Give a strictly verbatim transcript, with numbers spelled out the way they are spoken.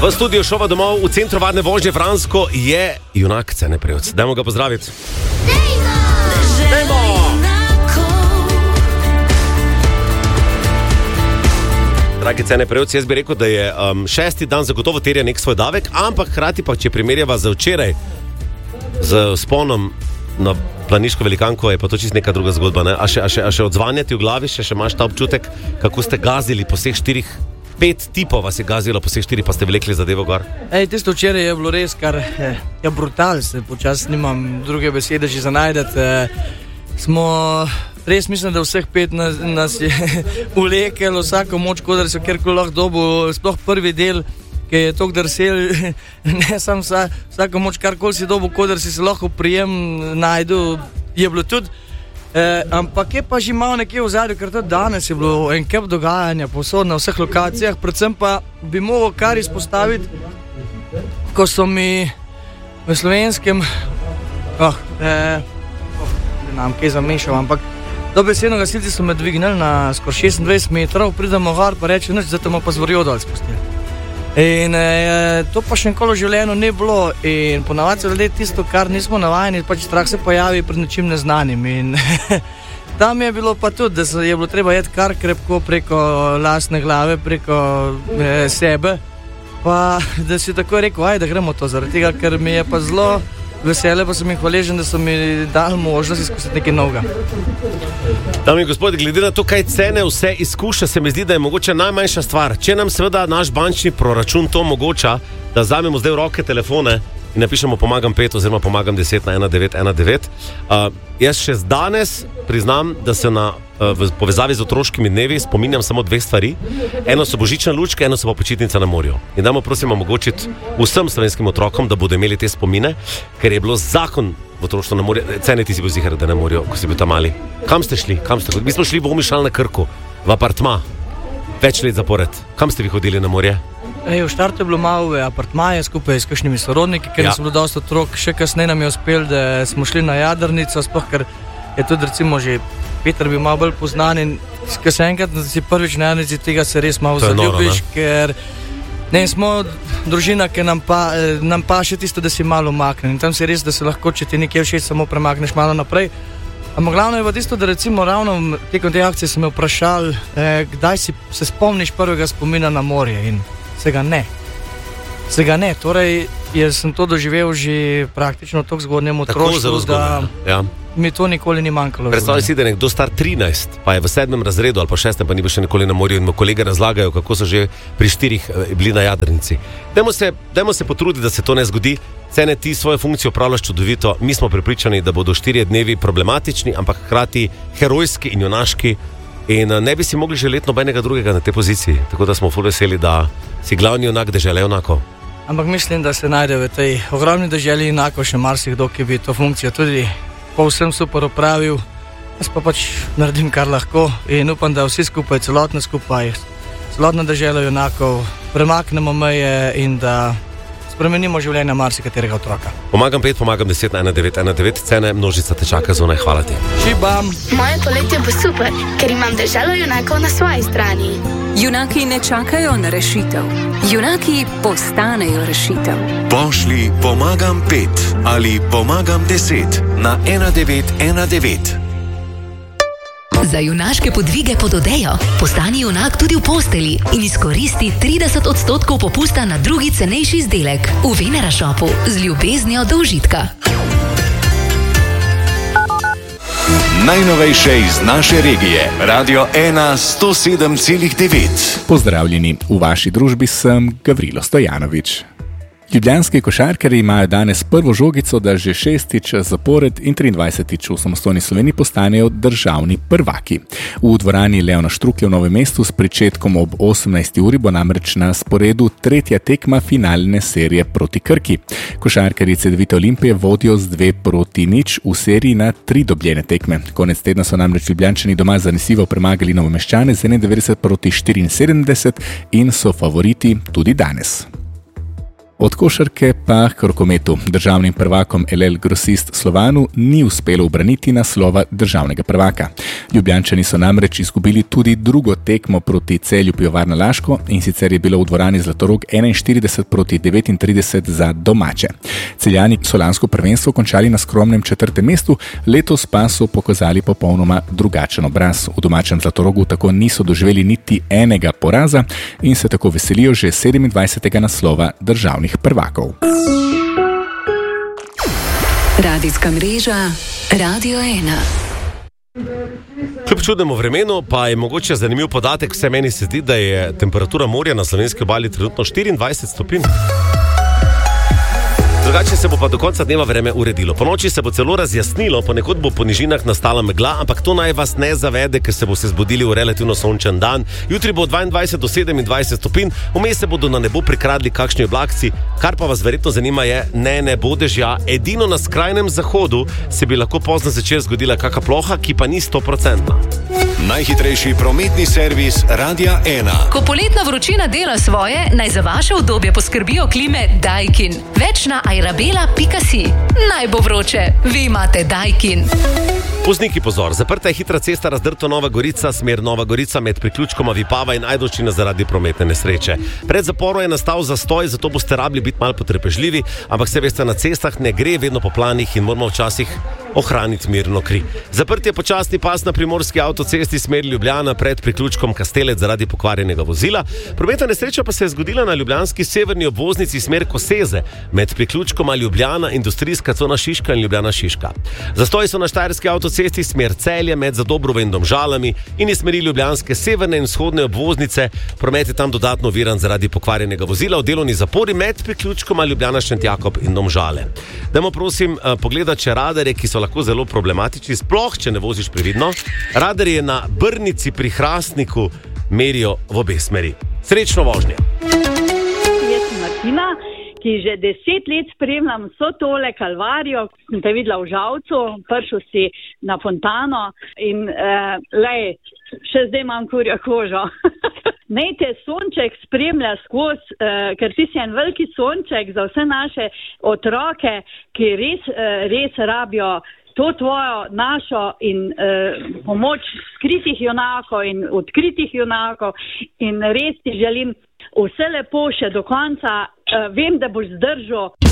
V studiu šova domov v centru varne vožnje Fransko je junak Cene Prevc. Dajmo ga pozdraviti. Dejmo! Dejmo! Dragi Cene Prevc, jaz bi rekel, da je um, šesti dan zagotovo terja nek svoj davek, ampak hkrati pa, če primerjava za včeraj z sponom na planiško velikanko, je pa to čisto neka druga zgodba. Ne? A, še, a, še, a še odzvanjati v glavi, še, še imaš ta občutek, kako ste gazili po vseh štirih, pet tipov vas je gazilo po vseh štirih, pa ste vlekli zadevo gor? Ej, tisto včeraj je bilo res kar je, je brutal, se počasno nimam druge besede že za najdeti. E, smo, res mislim, da vseh pet nas, nas je vlekelo, vsako moč, kodar so kjerkoli lahko dobu, sploh prvi del, ki je tok drsel, ne sam vsa, vsako moč, karkoli si dobu, kodar si se lahko prijem najdu, je bilo tudi. E, ampak je pa že malo nekje v zadju, ker tudi danes je bilo en kep dogajanja povsod na vseh lokacijah, predvsem pa bi mogel kar izpostaviti, ko so mi v slovenskem, oh, e, oh, ne nam kaj zamešal, ampak dobesedno gasilci so me dvignili na skoraj šestindvajset metrov, pridemo gor pa reče, nič, zato me pa zvorijo dol spustili. In e, to pa še enkoli v življenju ne bilo in ponavadi so ljudje tisto, kar nismo navajeni, pač strah se pojavi pred nečim neznanim in tam je bilo pa tudi, da je bilo treba jeti kar krepko preko lastne glave, preko e, sebe, pa da si tako rekel, aj da gremo to zaradi tega, ker mi je pa zelo vesele, pa sem jim hvaležen, da so mi dali možnost izkusiti nekaj novega. Dame in gospodi, glede na to, kaj Cene vse izkuša, se mi zdi, da je mogoče najmanjša stvar. Če nam seveda naš bančni proračun to omogoča, da vzamemo zdaj v roke telefone in napišemo pomagam pet oziroma pomagam deset na ena devet ena devet. Uh, jaz še danes priznam, da se na, uh, v povezavi z otroškimi dnevi spominjam samo dveh stvari. Eno so božične lučke, eno so pa počitnica na morju. In dajmo prosim omogočiti vsem slovenskim otrokom, da bodo imeli te spomine, ker je bilo zakon v otroštvo na morju. Cene, ti si bil zihar, da na morju, ko si bil tam mali. Kam ste šli? Kam ste? Mi smo šli v Omišalj na Krku, v apartma. Več let zapored. Kam ste vi hodili na morje? Ej, v štartu je bilo malo v apartmaje skupaj s kakšnimi sorodniki, ker ja. Smo bili dosti otrok, še kasneje nam je uspel, da smo šli na jadrnico, sploh ker je tudi recimo že Peter bil malo bolj poznan in ko se enkrat si prvič na jadrnici, tega se res malo zaljubiš, ker ne, smo družina, ki nam pa, nam pa še tisto, da si malo umaknen in tam si res, da se lahko, če ti nekje všeč, samo premakneš malo naprej. Ampak glavno je pa tisto, da recimo ravno tekom te akcije sem me vprašal, eh, kdaj si se spomniš prvega spomina na morje in se ga ne. Se ga ne. Torej, jaz sem to doživel že praktično tako zgodnjem otroštvu, da ja. Mi to nikoli ni manjkalo. Predstavljaj si, da je nekdo star trinajst, pa je v sedmem razredu ali pa šestem, pa ni bil še nikoli na morju in mu kolege razlagajo, kako so že pri štirih bili na jadrnici. Dajmo se, dajmo se potruditi, da se to ne zgodi. Cene, ti svojo funkcijo opravljaš čudovito. Mi smo prepričani, da bodo štirje dnevi problematični, ampak hkrati herojski in junaški. In ne bi si mogli želeti nobenega drugega na tej poziciji. Tako da smo ful veseli, da si glavni junak dežele junakov. Ampak mislim, da se najde v tej ogromni deželi junakov še marsikdo, ki bi to funkcijo tudi povsem super opravil. Jaz pa pač naredim kar lahko in upam, da vsi skupaj, celotno skupaj, celotno deželo junakov premaknemo meje in da spremenimo življenje marsikaterega otroka. Pomagam pet, pomagam deset na ena devet ena devet. Cene, množica te čaka zunaj, hvala ti. Žibam. Moje poletje bo super, ker imam deželo junakov na svoji strani. Junaki ne čakajo na rešitev. Junaki postanejo rešitev. Pošli pomagam pet ali pomagam deset na ena devet ena devet. Za junaške podvige pod odejo postani junak tudi v posteli in izkoristi trideset odstotkov popusta na drugi cenejši izdelek v Venera Shopu z ljubeznijo do užitka. Najnovejše iz naše regije. Radio ena sto sedem celih devet. Pozdravljeni, v vaši družbi sem Gavrilo Stojanovič. Ljubljanski košarkarji imajo danes prvo žogico, da že šestič zapored in triindvajsetič v samostojni Sloveniji postanejo državni prvaki. V dvorani Leona Štruklja v Novem mestu s pričetkom ob osemnajsti uri bo namreč na sporedu tretja tekma finalne serije proti Krki. Košarkarji Cedevite Olimpije vodijo z dve proti nič v seriji na tri dobljene tekme. Konec tedna so namreč Ljubljančani doma zanesljivo premagali Novomeščane z enaindevetdeset proti štiriinsedemdeset in so favoriti tudi danes. Od košarke pa k rokometu. Državnim prvakom el el Grosist Slovanu ni uspelo ubraniti naslova državnega prvaka. Ljubljančani so namreč izgubili tudi drugo tekmo proti Celju Pivovarna Laško, in sicer je bilo v dvorani Zlatorog enainštirideset proti devetintrideset za domače. Celjani so lansko prvenstvo končali na skromnem četrtem mestu, letos pa so pokazali popolnoma drugačen obraz. V domačem Zlatorogu tako niso doživeli niti enega poraza in se tako veselijo že sedemindvajsetega naslova državnih prvakov. Radijska mreža Radio ena. Kljub čudnemu vremenu pa je mogoče zanimiv podatek, vse meni se zdi, da je temperatura morja na slovenski obali trenutno štiriindvajset stopinj. Drugače se bo pa do konca dneva vreme uredilo. Po noči se bo celo razjasnilo, ponekod bo po nižinah nastala megla, ampak to naj vas ne zavede, ker se bo se zbudili v relativno sončen dan. Jutri bo dvaindvajset do sedemindvajset stopinj, vmes se bodo na nebo prikradli kakšni oblakci, kar pa vas verjetno zanima je, ne, ne bo dežja. Edino na skrajnem zahodu se bi lahko pozno zvečer zgodila kaka ploha, ki pa ni sto procentna. Najhitrejši prometni servis Radia ena. Ko poletna vročina dela svoje, naj za vaše udobje poskrbijo klime Daikin. Več na airabela pika si. Naj bo vroče, vi imate Daikin. Vozniki pozor, zaprta je hitra cesta Razdrto Nova Gorica, smer Nova Gorica med priključkoma Vipava in Ajdovščina zaradi prometne nesreče. Pred zaporom je nastal zastoj, zato boste rabili biti malo potrpežljivi, ampak se veste, na cestah ne gre vedno po planih in moramo včasih ohraniti mirno kri. Zaprt je počasni pas na primorski avtocesti smer Ljubljana pred priključkom Kastelec zaradi pokvarjenega vozila. Prometna nesreča pa se je zgodila na ljubljanski severni obvoznici smer Koseze med priključkoma Ljubljana, industrijska cona Šiška in Ljubljana Šiška. Zastoji so na štajerski avtocesti smer Celje med Zadobrovo in Domžalami in iz smeri ljubljanske severne in vzhodne obvoznice. Promet je tam dodatno oviran zaradi pokvarjenega vozila v delovni zapori med priključkoma Ljubljana Šentjakob in Domžale. Dajmo prosim pogledati še radarje, ki so lahko zelo problematični, sploh če ne voziš previdno. Radarje na Brnici pri Hrastniku merijo v obe smeri. Srečno vožnje. Jaz sem Martina, ki že deset let spremljam vso tole kalvarijo, sem te videla v Žalcu, prišel si na Fontano in uh, lej, še zdaj imam kurjo kožo. Naj te sonček spremlja skozi, uh, ker ti si en veliki sonček za vse naše otroke, ki res, uh, res rabijo to tvojo našo in uh, pomoč skritih junakov in odkritih junakov in res ti želim vse lepo še do konca. Uh, vem, da boš zdržal.